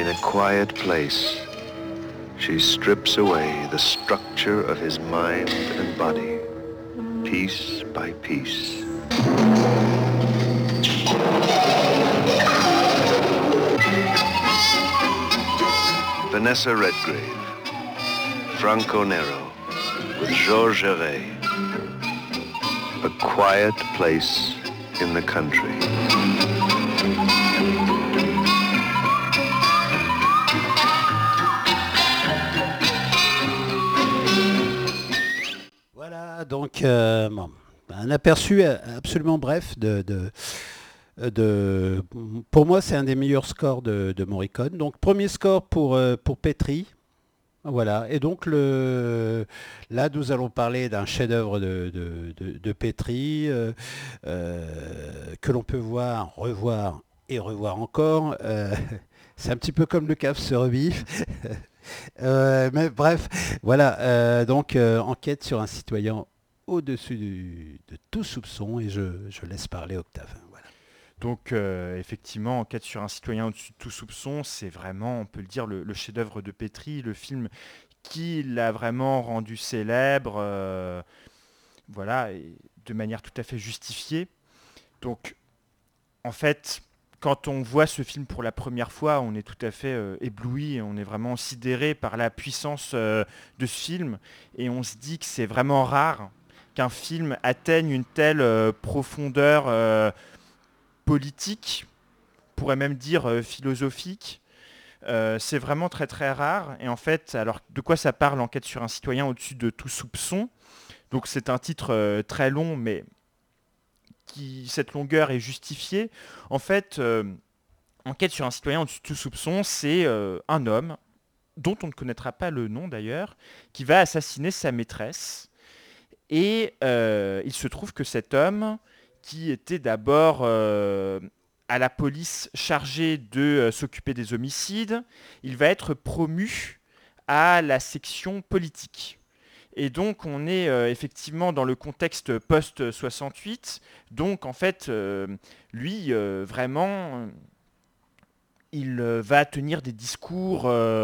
In a quiet place, she strips away the structure of his mind and body, piece by piece. Vanessa Redgrave, Franco Nero, with Georges Herrey. A quiet place in the country. Voilà, donc bon, un aperçu absolument bref pour moi, c'est un des meilleurs scores de Morricone. Donc, premier score pour Petri. Voilà, et donc là nous allons parler d'un chef-d'œuvre de Petri que l'on peut voir, revoir et revoir encore. C'est un petit peu comme le cave sur vif. Mais bref, voilà, donc enquête sur un citoyen au-dessus de tout soupçon et je laisse parler Octave. Voilà. Donc effectivement, Enquête sur un citoyen au-dessus de tout soupçon, c'est vraiment, on peut le dire, le chef-d'œuvre de Petri, le film qui l'a vraiment rendu célèbre, voilà, et de manière tout à fait justifiée. Donc en fait, quand on voit ce film pour la première fois, on est tout à fait ébloui, on est vraiment sidéré par la puissance de ce film, et on se dit que c'est vraiment rare qu'un film atteigne une telle profondeur politique, on pourrait même dire philosophique. C'est vraiment très très rare. Et en fait, alors de quoi ça parle, Enquête sur un citoyen au-dessus de tout soupçon? Donc c'est un titre très long, mais cette longueur est justifiée. En fait, Enquête sur un citoyen au-dessus de tout soupçon, c'est un homme, dont on ne connaîtra pas le nom d'ailleurs, qui va assassiner sa maîtresse. Et il se trouve que cet homme, qui était d'abord à la police chargé de s'occuper des homicides, il va être promu à la section politique. Et donc on est effectivement dans le contexte post-68. Donc en fait, lui, vraiment, il va tenir des discours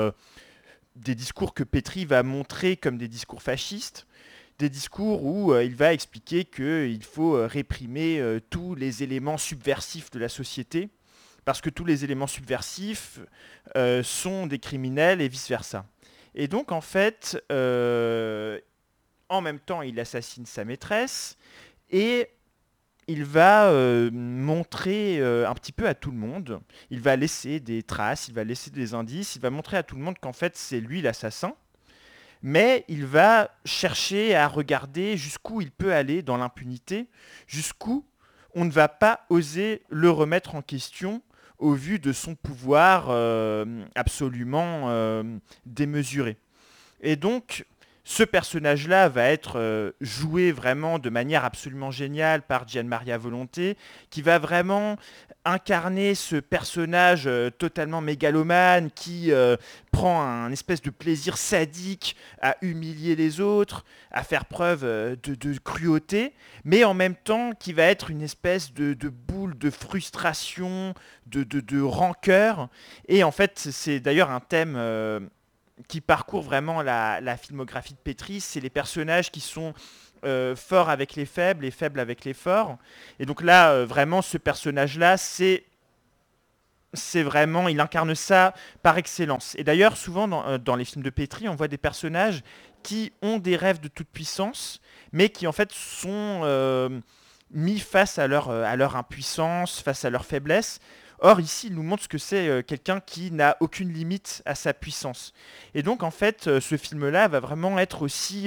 que Petri va montrer comme des discours fascistes. Des discours où il va expliquer qu'il faut réprimer tous les éléments subversifs de la société, parce que tous les éléments subversifs sont des criminels et vice-versa. Et donc en fait, en même temps, il assassine sa maîtresse, et il va montrer un petit peu à tout le monde, il va laisser des traces, il va laisser des indices, il va montrer à tout le monde qu'en fait c'est lui l'assassin. Mais il va chercher à regarder jusqu'où il peut aller dans l'impunité, jusqu'où on ne va pas oser le remettre en question au vu de son pouvoir absolument démesuré. Et donc, ce personnage-là va être joué vraiment de manière absolument géniale par Gian Maria Volonté, qui va vraiment incarner ce personnage totalement mégalomane qui prend un espèce de plaisir sadique à humilier les autres, à faire preuve de cruauté, mais en même temps qui va être une espèce de boule de frustration, de rancœur. Et en fait, c'est d'ailleurs un thème qui parcourt vraiment la filmographie de Petri, c'est les personnages qui sont forts avec les faibles et faibles avec les forts. Et donc là, vraiment, ce personnage-là, c'est vraiment, il incarne ça par excellence. Et d'ailleurs, souvent dans les films de Petri, on voit des personnages qui ont des rêves de toute puissance, mais qui en fait sont mis face à leur impuissance, face à leur faiblesse. Or, ici, il nous montre ce que c'est quelqu'un qui n'a aucune limite à sa puissance. Et donc, en fait, ce film-là va vraiment être aussi...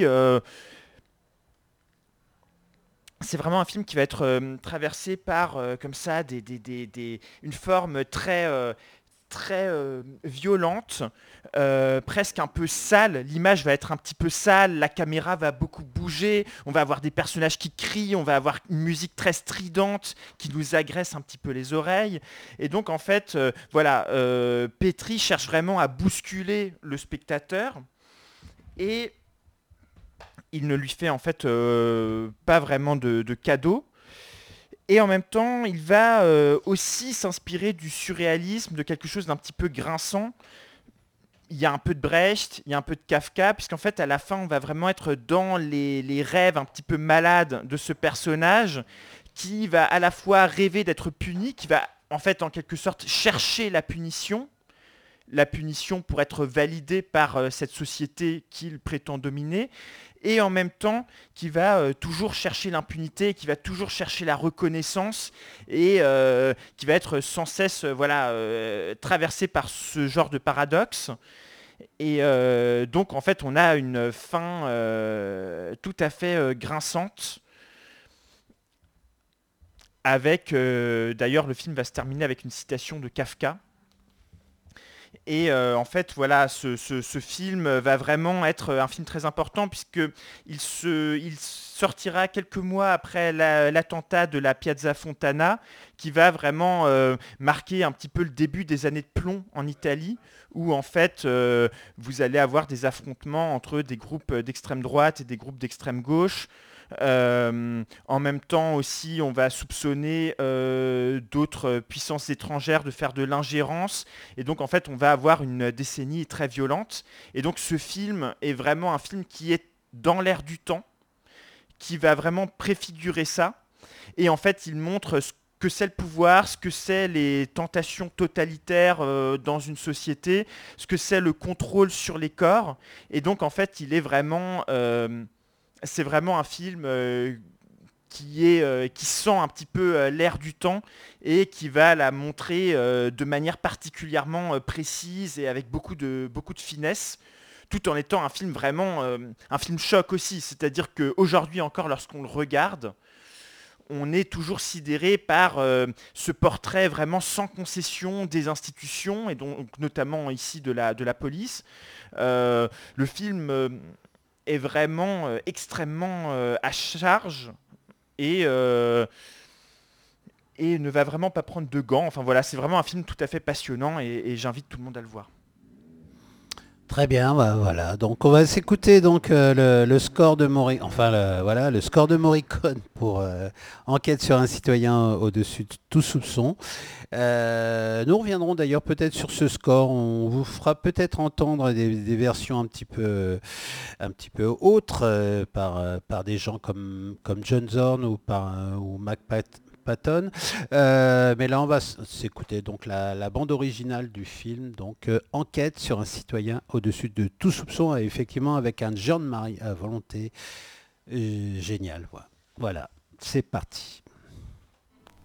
c'est vraiment un film qui va être traversé par, comme ça, une forme très violente, presque un peu sale. L'image va être un petit peu sale, la caméra va beaucoup bouger, on va avoir des personnages qui crient, on va avoir une musique très stridente qui nous agresse un petit peu les oreilles. Et donc en fait, voilà, Petri cherche vraiment à bousculer le spectateur, et il ne lui fait en fait pas vraiment de cadeau. Et en même temps, il va aussi s'inspirer du surréalisme, de quelque chose d'un petit peu grinçant. Il y a un peu de Brecht, il y a un peu de Kafka, puisqu'en fait, à la fin, on va vraiment être dans les rêves un petit peu malades de ce personnage, qui va à la fois rêver d'être puni, qui va en fait, en quelque sorte, chercher la punition pour être validée par cette société qu'il prétend dominer, et en même temps qui va toujours chercher l'impunité, qui va toujours chercher la reconnaissance, et qui va être sans cesse traversé par ce genre de paradoxe. Et donc en fait on a une fin tout à fait grinçante, avec d'ailleurs le film va se terminer avec une citation de Kafka. Et en fait, voilà, ce film va vraiment être un film très important, puisqu'il sortira quelques mois après l'attentat de la Piazza Fontana, qui va vraiment marquer un petit peu le début des années de plomb en Italie, où en fait, vous allez avoir des affrontements entre des groupes d'extrême droite et des groupes d'extrême gauche. En même temps aussi, on va soupçonner d'autres puissances étrangères de faire de l'ingérence. Et donc, en fait, on va avoir une décennie très violente. Et donc, ce film est vraiment un film qui est dans l'air du temps, qui va vraiment préfigurer ça. Et en fait, il montre ce que c'est le pouvoir, ce que c'est les tentations totalitaires dans une société, ce que c'est le contrôle sur les corps. Et donc, en fait, il est vraiment... c'est vraiment un film qui sent un petit peu l'air du temps, et qui va la montrer de manière particulièrement précise et avec beaucoup de finesse, tout en étant un film vraiment un film choc aussi. C'est-à-dire qu'aujourd'hui encore, lorsqu'on le regarde, on est toujours sidéré par ce portrait vraiment sans concession des institutions, et donc notamment ici de la police. Le film est vraiment extrêmement à charge, et ne va vraiment pas prendre de gants. Enfin voilà, c'est vraiment un film tout à fait passionnant, et j'invite tout le monde à le voir. Très bien, bah, voilà. Donc on va s'écouter donc le score de le score de Morricone pour Enquête sur un citoyen au-dessus de tout soupçon. Nous reviendrons d'ailleurs peut-être sur ce score. On vous fera peut-être entendre des versions un petit peu autres par des gens comme John Zorn ou Mac Patton. Mais là, on va s'écouter donc la bande originale du film, donc Enquête sur un citoyen au-dessus de tout soupçon, et effectivement avec un John Marie à volonté génial. Voilà, c'est parti.